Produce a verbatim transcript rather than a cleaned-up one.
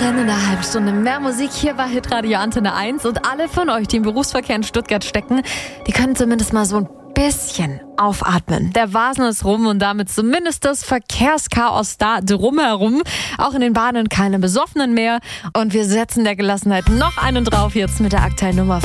mittendrin in der halben Stunde. Mehr Musik hier bei Hitradio Antenne eins. Und alle von euch, die im Berufsverkehr in Stuttgart stecken, die können zumindest mal so ein bisschen aufatmen. Der Vasen ist rum und damit zumindest das Verkehrschaos da drumherum. Auch in den Bahnen keine Besoffenen mehr. Und wir setzen der Gelassenheit noch einen drauf jetzt mit der aktuellen Nummer.